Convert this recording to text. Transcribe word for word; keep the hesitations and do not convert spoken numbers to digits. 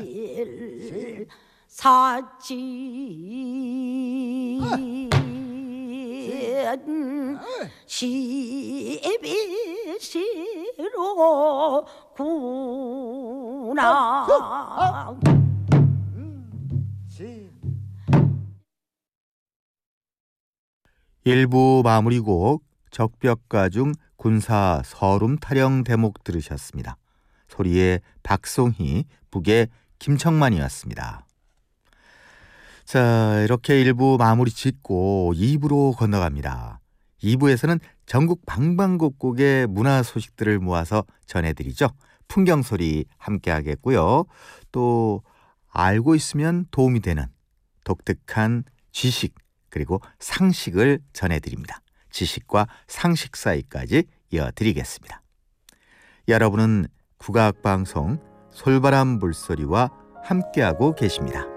십이시로구나. 일부 마무리곡 적벽가중 군사 서름 타령 대목 들으셨습니다. 소리의 박송희, 북의 김청만이었습니다. 자, 이렇게 일 부 마무리 짓고 이 부로 건너갑니다. 이 부에서는 전국 방방곡곡의 문화 소식들을 모아서 전해드리죠. 풍경소리 함께 하겠고요. 또 알고 있으면 도움이 되는 독특한 지식 그리고 상식을 전해드립니다. 지식과 상식 사이까지 이어드리겠습니다. 여러분은 국악방송 솔바람 물소리와 함께하고 계십니다.